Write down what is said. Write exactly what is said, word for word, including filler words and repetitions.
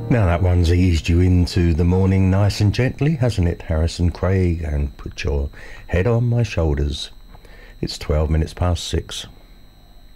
Now that one's eased you into the morning nice and gently, hasn't it, Harrison Craig? And put your head on my shoulders. It's twelve minutes past six.